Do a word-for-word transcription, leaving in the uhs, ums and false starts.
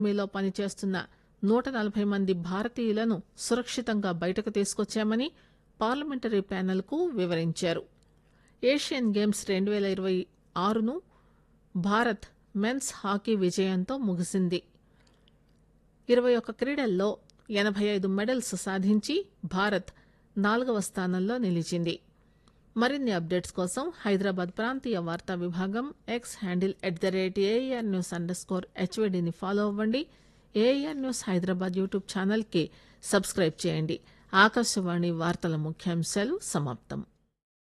మీలో పనిచేస్తున్న నూట నలభై మంది భారతీయులను సురక్షితంగా బయటకు తీసుకొచ్చామని పార్లమెంటరీ ప్యానెల్కు వివరించారు. ఏషియన్ గేమ్స్ రెండు పేల ఇరవై ఆరును భారత్ మెన్స్ హాకీ విజయంతో ముగిసింది. ఇరవై ఒక్క క్రీడల్లో ఎనభై ఐదు మెడల్స్ సాధించి భారత్ నాలుగవ స్థానంలో నిలిచింది. మరిన్ని అప్డేట్స్ కోసం హైదరాబాద్ ప్రాంతీయ వార్తా విభాగం X handle at the rate AR news under score హెచ్వీడీని follow అవ్వండి. ఏఆర్ న్యూస్ హైదరాబాద్ యూట్యూబ్ ఛానల్కి సబ్స్క్రైబ్ చేయండి. ఆకాశవాణి వార్తల ముఖ్యాంశాలు సమాప్తం.